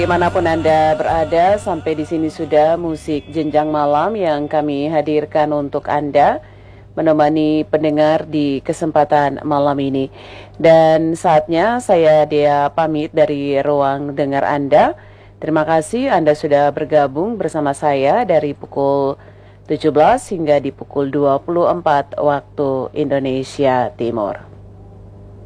dimanapun Anda berada, sampai di sini sudah musik jenjang malam yang kami hadirkan untuk Anda, menemani pendengar di kesempatan malam ini. Dan saatnya saya Dea pamit dari ruang dengar Anda. Terima kasih Anda sudah bergabung bersama saya dari pukul 17 hingga di pukul 24 waktu Indonesia Timur.